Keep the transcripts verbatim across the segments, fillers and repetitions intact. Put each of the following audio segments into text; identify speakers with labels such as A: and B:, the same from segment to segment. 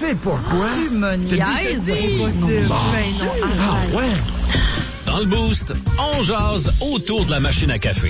A: sais pourquoi.
B: Tu me niaises.
A: Ah ouais.
C: Dans le Boost, on jase autour de la machine à café.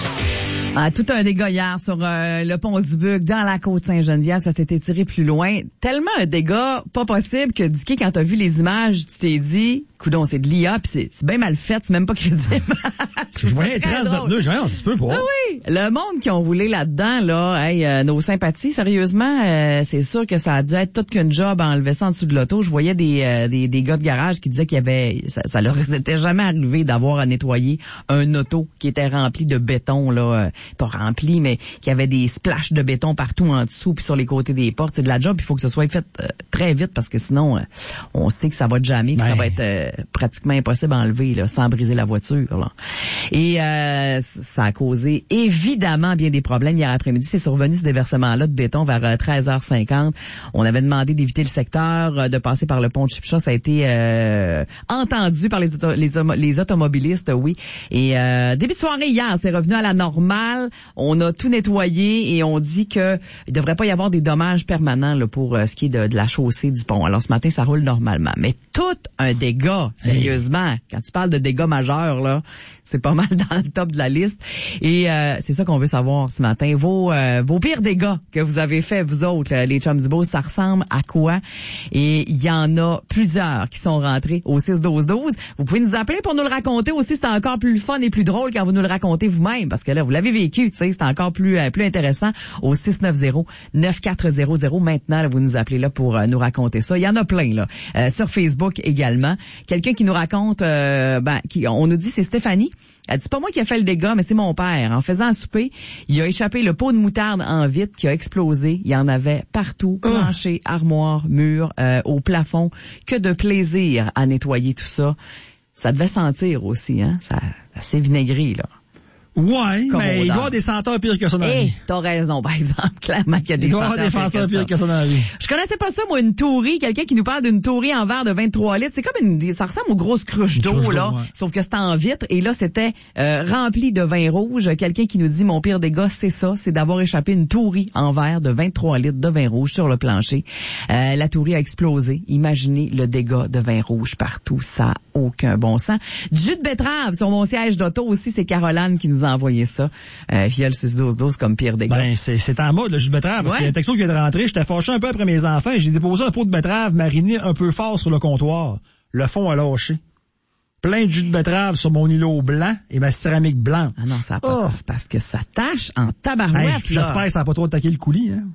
B: Ah, tout un dégât hier sur euh, le pont du Buc, dans la Côte-Saint-Geneviève. Ça s'était tiré plus loin. Tellement un dégât pas possible que, Dicky, quand t'as vu les images, tu t'es dit, coudonc, c'est de l'I A, puis c'est, c'est bien mal fait, c'est même pas crédible.
D: Je voyais les traces de pneus, je voyais, ça se peut pas.
B: Ah oui, le monde qui ont roulé là-dedans, là, hey, euh, nos sympathies, sérieusement, euh, c'est sûr que ça a dû être tout qu'une job à enlever ça en dessous de l'auto. Je voyais des, euh, des, des gars de garage qui disaient qu'il y avait, ça, ça leur était jamais arrivé d'avoir à nettoyer un auto qui était rempli de béton, là, euh, pas rempli, mais qui avait des splashes de béton partout en dessous puis sur les côtés des portes. C'est de la job, il faut que ce soit fait euh, très vite parce que sinon, euh, on sait que ça va jammer puis
D: ben.
B: ça va être euh, pratiquement impossible à enlever là, sans briser la voiture. Là. Et euh, ça a causé évidemment bien des problèmes hier après-midi. C'est survenu ce déversement-là de béton vers euh, treize heures cinquante. On avait demandé d'éviter le secteur, euh, de passer par le pont de Chipcha. Ça a été euh, entendu par les, auto- les, les automobilistes, oui. Et euh, début de soirée hier, c'est revenu à la normale. On a tout nettoyé et on dit que il devrait pas y avoir des dommages permanents là, pour euh, ce qui est de, de la chaussée du pont. Alors ce matin, ça roule normalement. Mais tout un dégât, sérieusement. Hey. Quand tu parles de dégâts majeurs, là, c'est pas mal dans le top de la liste. Et euh, c'est ça qu'on veut savoir ce matin. Vos euh, vos pires dégâts que vous avez fait, vous autres, les chums du beau, ça ressemble à quoi? Et il y en a plusieurs qui sont rentrés au six douze douze. Vous pouvez nous appeler pour nous le raconter aussi. C'est encore plus fun et plus drôle quand vous nous le racontez vous-même. Parce que là, vous l'avez vécu, tu sais, c'est encore plus euh, plus intéressant au six neuf zéro neuf quatre zéro zéro. Maintenant, là, vous nous appelez là pour euh, nous raconter ça. Il y en a plein là. Euh, sur Facebook également. Quelqu'un qui nous raconte, euh, ben, qui, on nous dit c'est Stéphanie. Elle dit, c'est pas moi qui a fait le dégât, mais c'est mon père. En faisant un souper, il a échappé le pot de moutarde en vitre qui a explosé. Il y en avait partout, plancher, armoire, mur, euh, au plafond. Que de plaisir à nettoyer tout ça. Ça devait sentir aussi, hein. Ça, assez vinaigré, là.
D: Ouais,
B: Comme
D: mais il doit y
B: odeur.
D: avoir des senteurs pires que ça dans la
B: Eh,
D: vie.
B: t'as raison, par exemple. Clairement qu'il y a des
D: Il doit y avoir des
B: senteurs
D: senteurs pires que ça dans la vie.
B: Je connaissais pas ça, moi, une tourie. Quelqu'un qui nous parle d'une tourie en verre de vingt-trois litres. C'est comme une, ça ressemble aux grosses cruches d'eau,
D: cruche
B: là.
D: d'eau, ouais.
B: Sauf que c'était en vitre. Et là, c'était euh, rempli de vin rouge. Quelqu'un qui nous dit, mon pire dégât, c'est ça. C'est d'avoir échappé une tourie en verre de vingt-trois litres de vin rouge sur le plancher. Euh, la tourie a explosé. Imaginez le dégât de vin rouge partout. Ça a aucun bon sens. Du jus de betterave sur mon siège d'auto aussi. C'est Caroline qui nous a envoyé ça. Euh, via le six douze douze comme pire dégât.
D: Ben, c'est, c'est en mode, le jus de betterave. Parce
B: Ouais.
D: qu'il y a un texto qui vient de rentrer. J'étais fâché un peu après mes enfants et j'ai déposé un pot de betterave mariné un peu fort sur le comptoir. Le fond a lâché. Plein de jus de betterave sur mon îlot blanc et ma céramique blanche.
B: Ah non, ça a pas
D: Oh.
B: c'est parce que ça tâche en tabarouette,
D: Hey,
B: là.
D: j'espère que ça n'a pas trop attaqué le coulis, hein.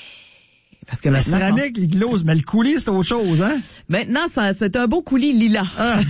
B: Parce que
D: La
B: maintenant,
D: céramique, les gloses, mais le coulis, c'est autre chose, hein.
B: maintenant ça, c'est un beau coulis lilas.
D: Ah.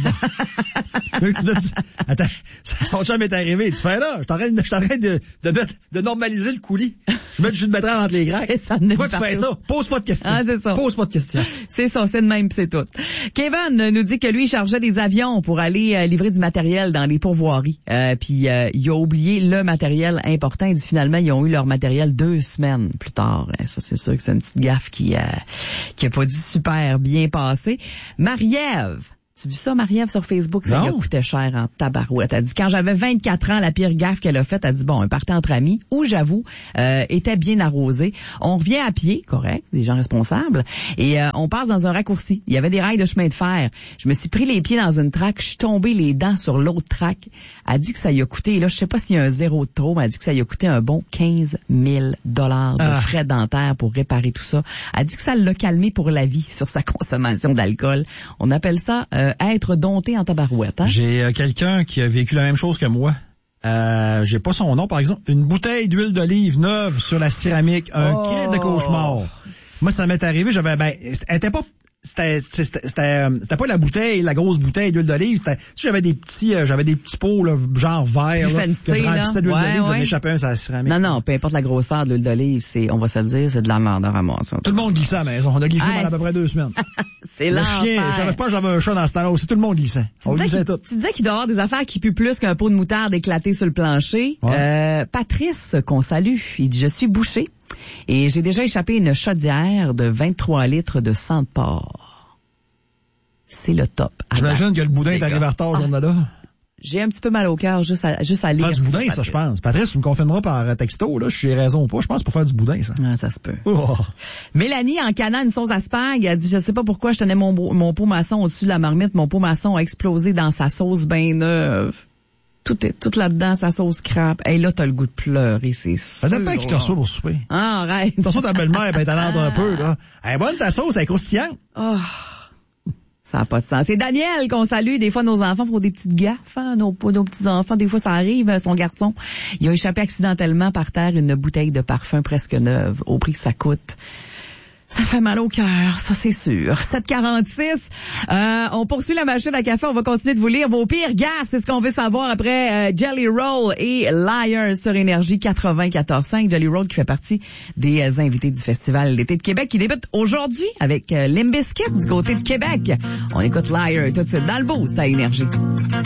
D: Mais tu mets du- Attends, ça son chum est arrivé. Tu fais là, je suis en train de, je suis en train de, de mettre, de normaliser le coulis. Je mets du jus de betterave entre les grains.
B: Et ça en est
D: Pourquoi tu fais
B: partout.
D: ça? Pose pas de questions.
B: Ah, c'est ça.
D: Pose pas de questions.
B: C'est ça, c'est de même, pis c'est tout. Kevin nous dit que lui, il chargeait des avions pour aller euh, livrer du matériel dans les pourvoiries. Euh, puis euh, il a oublié le matériel important. Il dit finalement, ils ont eu leur matériel deux semaines plus tard. Euh, Ça, c'est sûr que c'est une petite gaffe qui euh, qui a pas dû super bien passer. Marie-Ève. Tu as vu ça, Marie-Ève, sur Facebook? Ça
D: Non.
B: lui a coûté cher en tabarouette. Elle dit, quand j'avais vingt-quatre ans, la pire gaffe qu'elle a faite, elle dit, bon, un party entre amis, où, j'avoue, euh, était bien arrosé. On revient à pied, correct, des gens responsables, et euh, on passe dans un raccourci. Il y avait des rails de chemin de fer. Je me suis pris les pieds dans une traque, je suis tombé les dents sur l'autre traque. Elle dit que ça lui a coûté, et là, je sais pas s'il y a un zéro de trop, mais elle dit que ça lui a coûté un bon quinze mille dollars de
D: Ah.
B: frais dentaires pour réparer tout ça. Elle dit que ça l'a calmé pour la vie sur sa consommation d'alcool. On appelle ça euh, être dompté en tabarouette, hein?
D: J'ai euh, quelqu'un qui a vécu la même chose que moi. Euh, j'ai pas son nom, par exemple. Une bouteille d'huile d'olive neuve sur la céramique. Un
B: Oh.
D: cri de cauchemar. Moi, ça m'est arrivé, j'avais, ben, elle était pas, c'était, c'était, c'était, euh, c'était pas la bouteille, la grosse bouteille d'huile d'olive. C'était, tu sais, j'avais des petits, euh, j'avais des petits pots, là, genre verts,
B: Plus
D: là,
B: fancy,
D: que je
B: là.
D: remplissais d'huile
B: Ouais,
D: d'olive,
B: ouais.
D: j'en échappais un sur la céramique.
B: Non, non, peu importe la grosseur de l'huile d'olive, c'est, on va se le dire, c'est de la merde à ramasser.
D: Tout le monde glissait à la maison. On a glissé
B: Ah,
D: pendant à peu près deux semaines.
B: C'est
D: Le
B: l'enfer.
D: chien, je savais pas que j'avais un chat dans ce temps-là aussi. Tout le monde glissait.
B: Tu
D: On
B: disais,
D: glissait
B: qu'il,
D: tout.
B: tu disais qu'il doit y avoir des affaires qui puent plus qu'un pot de moutarde éclaté sur le plancher.
D: Ouais.
B: Euh, Patrice, qu'on salue, il dit, je suis bouché et j'ai déjà échappé une chaudière de vingt-trois litres de sang de porc. C'est le top.
D: J'imagine que le boudin est arrivé en retard, ce journée-là.
B: j'ai un petit peu mal au cœur juste à, juste à lire.
D: Faire du boudin, ça, ça je pense. Patrice, tu me confirmeras par texto, là, je suis raison ou pas. Je pense pour faire du boudin, ça.
B: Ah, ça se peut.
D: Oh.
B: Mélanie, en canant une sauce asperge, elle dit, je sais pas pourquoi je tenais mon, mon pot maçon au-dessus de la marmite. Mon pot maçon a explosé dans sa sauce bien neuve. Tout est, tout là-dedans, sa sauce crabe. Hey, là, t'as le goût de pleurer, c'est sûr.
D: Ça dépend qui te reçoit pour souper.
B: Ah, arrête.
D: Tu reçois ta belle-mère, ben, talente un peu, là. Elle est bonne, ta sauce, elle est croustillante.
B: Oh. Ça n'a pas de sens. C'est Daniel qu'on salue. Des fois, nos enfants font des petites gaffes, hein, nos, nos petits-enfants. Des fois, ça arrive. Son garçon, il a échappé accidentellement par terre une bouteille de parfum presque neuve, au prix que ça coûte. Ça fait mal au cœur, ça c'est sûr. sept quarante-six, euh, on poursuit la machine à café, on va continuer de vous lire vos pires gaffes, c'est ce qu'on veut savoir après euh, Jelly Roll et Liars sur Énergie quatre-vingt-quatorze cinq. Jelly Roll qui fait partie des euh, invités du Festival l'été de Québec qui débute aujourd'hui avec euh, Limp Bizkit du côté de Québec. On écoute Liars tout de suite dans le boost à Énergie.